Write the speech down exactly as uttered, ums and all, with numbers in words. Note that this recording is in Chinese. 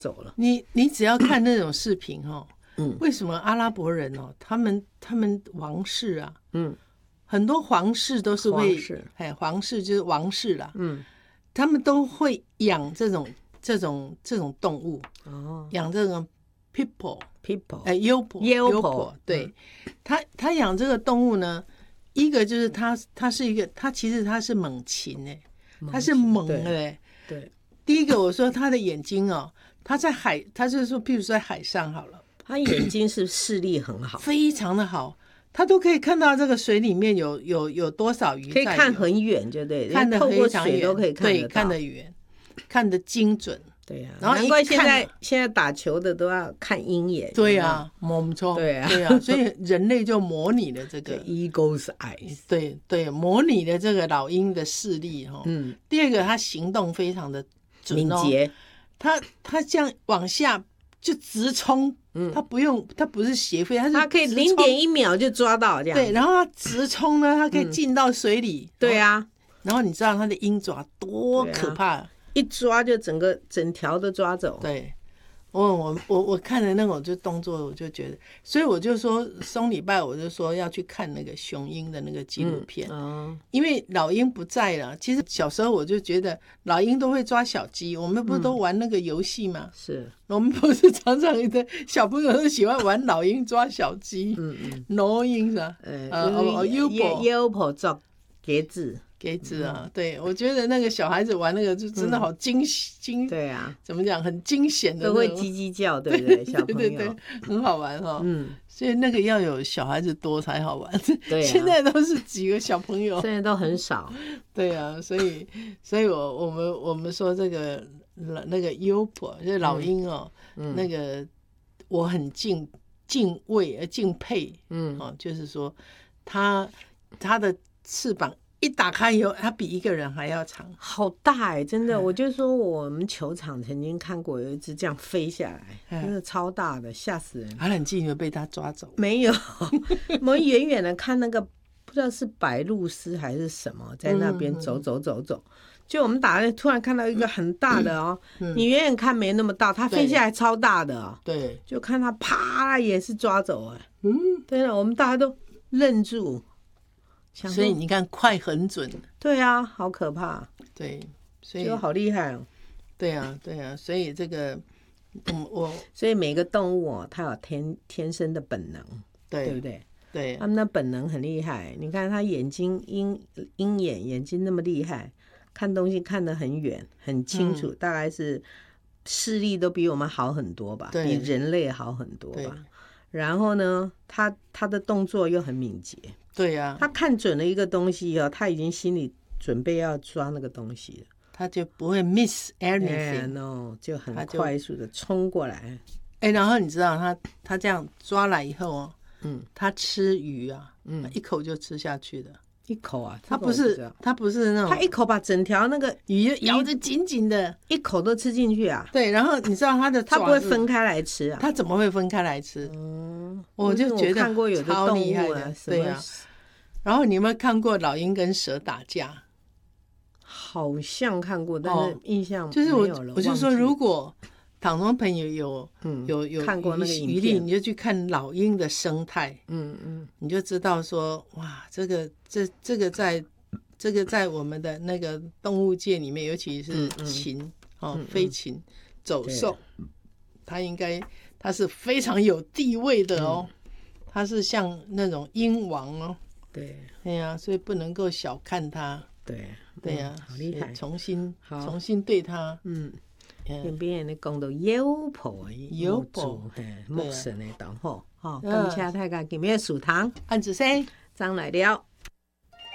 走了。 你你只要看那种视频哦，嗯，为什么阿拉伯人哦，他们他们王室啊，嗯，很多皇室都是会， 皇室， 哎，皇室就是王室啦，嗯，他们都会养这种这种这种动物，哦，养这种 people people， 哎，优婆优婆，对，嗯、他他养这个动物呢，一个就是他他是一个，他其实他是猛禽哎，他是猛的哎， 对， 第一个我说他的眼睛哦。他在海，他就是说，譬如说在海上好了， 他眼睛是视力很好， 非常的好，他都可以看到这个水里面有有有多少鱼， 可以看很远，就对， 看得非常远， 都可以看得到， 对，看得远，看得精准， 对呀、啊。然后难怪现在现在打球的都要看鹰眼， 对呀、啊，没错， 对啊， 对啊，所以人类就模拟了这个 eagle's eyes， 对对，模拟了这个老鹰的视力哈。嗯，第二个，他行动非常的准、哦、 敏捷。 他他这样往下就直冲，嗯，他不用，他不是斜飞，他是他可以零点一秒就抓到这样。 对，然后他直冲呢，他可以进到水里。 嗯、对啊， 然后你知道他的鹰爪多可怕、 啊，一抓就整个整条都抓走。 对，我我我我看了那种就动作，我就觉得，所以我就说松礼拜我就说要去看那个雄鹰的那个纪录片，嗯哦、因为老鹰不在了。其实小时候我就觉得老鹰都会抓小鸡，我们不是都玩那个游戏吗？嗯、 是， 我们不是常常的小朋友都喜欢玩老鹰抓小鸡，嗯嗯，老鹰是吧？ 呃哦，优婆优婆抓鸽子。 给子啊，嗯、对，我觉得那个小孩子玩那个就真的好惊惊、嗯， 对啊， 怎么讲，很惊险的， 都会叽叽叫，对不对？小朋友， 对对对，很好玩哈、哦。嗯，所以那个要有小孩子多才好玩。 对、啊， 现在都是几个小朋友， 现在都很少。 对啊，所以，所以我我们我们说这个那个优婆，就是老鹰哦，嗯、那个我很敬敬畏而敬佩，嗯，哦，就是说它它的翅膀。一打开以后，它比一个人还要长， 好大哎、欸！真的，嗯、我就说我们球场曾经看过有一只这样飞下来，嗯、真的超大的，吓死人！ 还很近就被它抓走， 没有，我们远远的看那个不知道是白鹭鸶还是什么，在那边走走走走，嗯、就我们打突然看到一个很大的哦，嗯、你远远看没那么大，它飞下来超大的哦， 对， 就看它啪也是抓走哎，嗯，对了，我们大家都愣住。 所以你看，快很准。 对啊，好可怕。 对，所以就好厉害哦。 对啊，对啊，所以这个，嗯，我所以每个动物哦，它有天天生的本能， 对， 对不对？ 对， 它们的本能很厉害。你看它眼睛鹰鹰眼眼睛那么厉害，看东西看得很远很清楚，嗯、大概是视力都比我们好很多吧，比人类好很多吧。然后呢，它它的动作又很敏捷。 对呀、啊， 他看准了一个东西哦，他已经心里准备要抓那个东西了， 他就不会 miss anything， no， 就很快速的冲过来。 哎，然后你知道他他这样抓来以后哦，嗯，他吃鱼啊，嗯，一口就吃下去的， 一口啊， 他不是他不是那种， 他一口把整条那个鱼咬得紧紧的， 一口都吃进去啊。 对，然后你知道他的他不会分开来吃啊， 他怎么会分开来吃？嗯，我就觉得看过有的动物啊，对啊。然后你有没有看过老鹰跟蛇打架？ 好像看过，但是印象没有了。 就是我， 我就说，如果唐中朋友有、嗯、有有看过那个余力，你就去看老鹰的生态，嗯嗯， 你就知道说，哇，这个这这个在这个在我们的那个动物界里面，尤其是禽、嗯嗯、哦，飞禽走兽，它应该它是非常有地位的哦，它、嗯、是像那种鹰王哦。 对， 对呀、啊，所以不能够小看他。 对， 对呀、啊嗯，好厉害！ 重新重新对他， 嗯，那边你讲到优婆， 优婆， 木神的同好，好，感谢大家今日收聽， 安子生， 張來了。